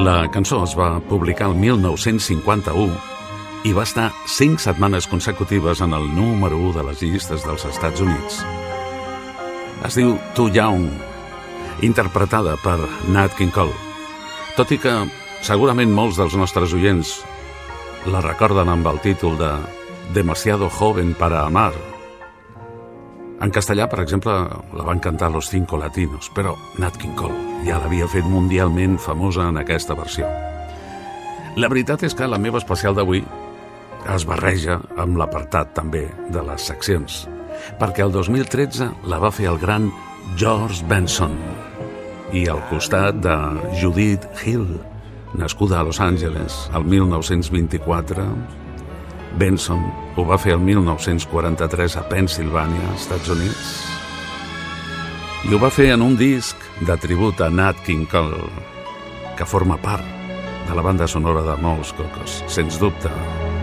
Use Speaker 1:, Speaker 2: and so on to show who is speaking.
Speaker 1: La cançó es va publicar el 1951 i va estar 5 setmanes consecutives en el número 1 de les llistes dels Estats Units. Es diu Too Young, interpretada per Nat King Cole, tot i que segurament molts dels nostres oients la recorden amb el títol de Demasiado joven para amar. En castellà, per exemple, la van cantar Los Cinco Latinos, però Nat King Cole ja l'havia fet mundialment famosa en aquesta versió. La veritat és que la meva especial d'avui es barreja amb l'apartat també de les seccions, perquè el 2013 la va fer el gran George Benson i al costat de Judith Hill, nascuda a Los Angeles el 1924, Benson ho va fer el 1943 a Pennsilvània, Estats Units, i ho va fer en un disc de tribut a Nat King Cole, que forma part de la banda sonora de Molts Cocos, sens dubte.